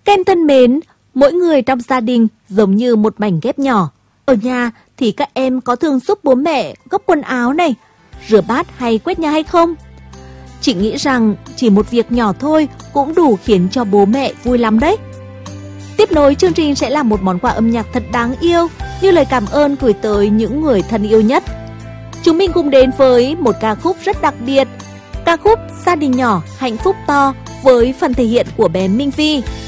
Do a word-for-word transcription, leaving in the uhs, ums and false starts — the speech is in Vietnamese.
Các em thân mến, mỗi người trong gia đình giống như một mảnh ghép nhỏ. Ở nhà thì các em có thường giúp bố mẹ gấp quần áo này, rửa bát hay quét nhà hay không? Chị nghĩ rằng chỉ một việc nhỏ thôi cũng đủ khiến cho bố mẹ vui lắm đấy. Tiếp nối chương trình sẽ là một món quà âm nhạc thật đáng yêu, như lời cảm ơn gửi tới những người thân yêu nhất. Chúng mình cùng đến với một ca khúc rất đặc biệt, ca khúc Gia đình nhỏ hạnh phúc to với phần thể hiện của bé Minh Phi.